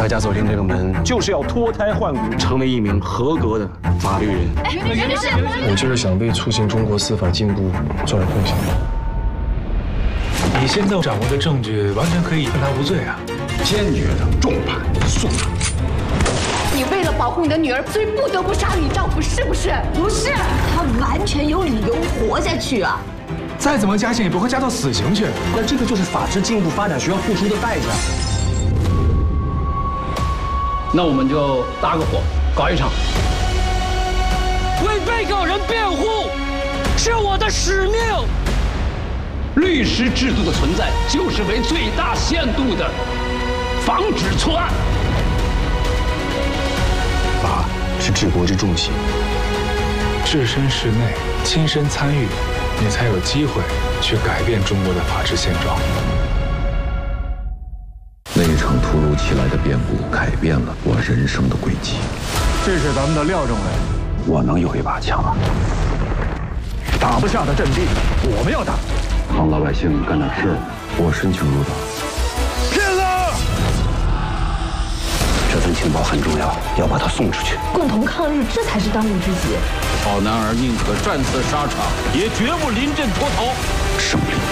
大家走进这个门， 就是要脱胎换骨， 成为一名合格的法律人。 我就是想为促进中国司法进步做点贡献。 你现在掌握的证据完全可以判他无罪啊！ 坚决的重判肃查。 你为了保护你的女儿，所以不得不杀你丈夫，是不是？ 不是，他完全有理由活下去啊！ 再怎么加刑也不会加到死刑去。 那这个就是法治进一步发展需要付出的代价。 那我们就搭个伙，搞一场。 为被告人辩护是我的使命。 律师制度的存在，就是为最大限度的防止错案。 法是治国之重器， 置身事内，亲身参与，你才有机会去改变中国的法治现状。 那一场突如其来的变故改变了我人生的轨迹。 这是咱们的廖政委， 我能有一把枪啊！ 打不下的阵地，我们要打。 帮老百姓干点事，我申请入党。 骗子！ 这份情报很重要，要把它送出去。 共同抗日，这才是当务之急。 好男儿宁可战死沙场，也绝不临阵脱逃。 胜利